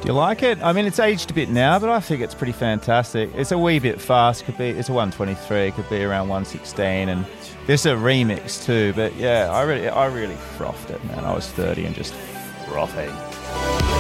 Do you like it? I mean, it's aged a bit now, but I think it's pretty fantastic. It's a wee bit fast. It's a 123. It could be around 116, and there's a remix too. But yeah, I really frothed it, man. I was 30 and just frothing.